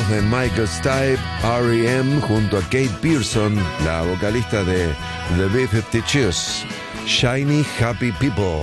de Michael Stipe, R.E.M. junto a Kate Pearson, la vocalista de The B-52s, Shiny Happy People.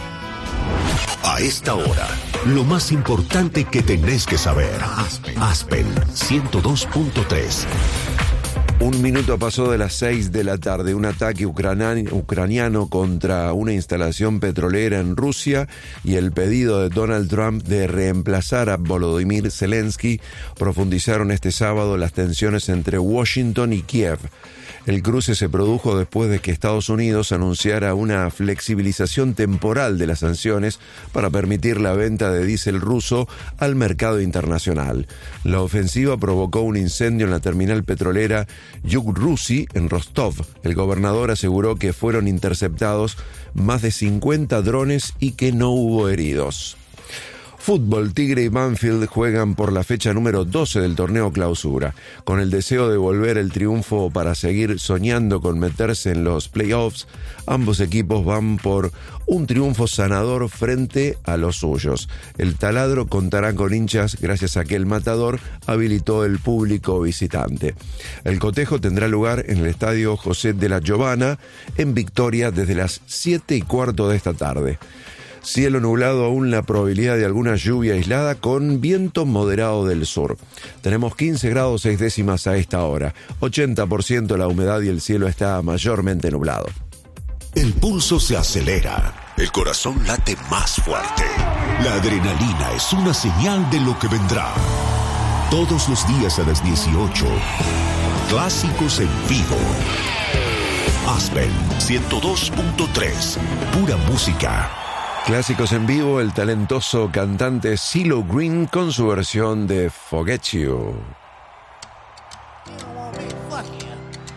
A esta hora, lo más importante que tenés que saber. Aspen 102.3. Un minuto pasó de las 6 de la tarde. Un ataque ucraniano contra una instalación petrolera en Rusia y el pedido de Donald Trump de reemplazar a Volodymyr Zelensky profundizaron este sábado las tensiones entre Washington y Kiev. El cruce se produjo después de que Estados Unidos anunciara una flexibilización temporal de las sanciones para permitir la venta de diésel ruso al mercado internacional. La ofensiva provocó un incendio en la terminal petrolera Yuk-Rusi en Rostov. El gobernador aseguró que fueron interceptados más de 50 drones y que no hubo heridos. Fútbol, Tigre y Banfield juegan por la fecha número 12 del torneo Clausura. Con el deseo de volver el triunfo para seguir soñando con meterse en los playoffs, ambos equipos van por un triunfo sanador frente a los suyos. El taladro contará con hinchas gracias a que el Matador habilitó el público visitante. El cotejo tendrá lugar en el estadio José de la Giovana en Victoria desde las 7:15 de esta tarde. Cielo nublado, aún la probabilidad de alguna lluvia aislada con viento moderado del sur. Tenemos 15 grados 6 décimas a esta hora, 80% la humedad y el cielo está mayormente nublado. El pulso se acelera, el corazón late más fuerte. La adrenalina es una señal de lo que vendrá. Todos los días a las 18, Clásicos en Vivo. Aspen 102.3, pura música. Clásicos en vivo, el talentoso cantante CeeLo Green con su versión de Forget You.